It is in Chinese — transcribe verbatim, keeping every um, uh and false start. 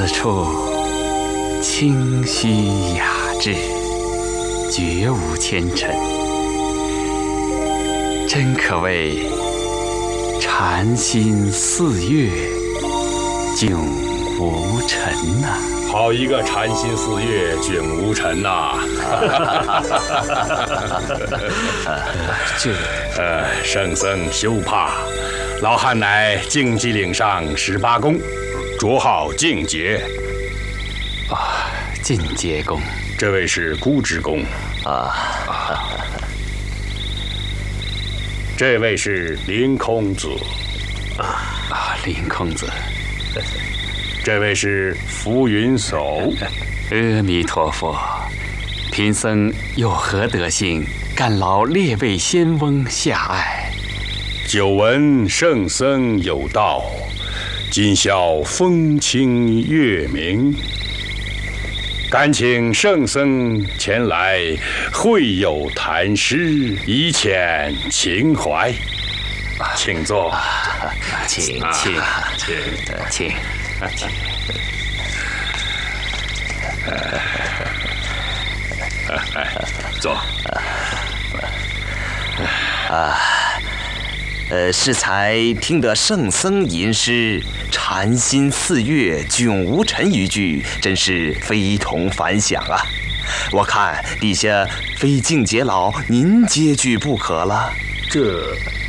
此处清虚雅致，绝无纤尘，真可谓禅心似月，迥无尘呐、啊！ 好一个禅心似月，迥无尘呐、啊！ 这， 呃，圣僧休怕，老汉乃净极岭上十八公，绰号净节。 啊，净节公， 这位是孤之公啊。 这位是林空子。 啊，林空子。 这位是浮云叟。 阿弥陀佛，贫僧有何德行，干劳列位仙翁下爱？ 久闻圣僧有道，今宵风清月明，敢请圣僧前来会友谈诗，以遣情怀。请坐。 啊、请请请请。 坐。 啊，呃，适才听得圣僧吟诗“禅心似月，迥无尘”一句，真是非同凡响啊！我看陛下非净节老您接句不可了。 这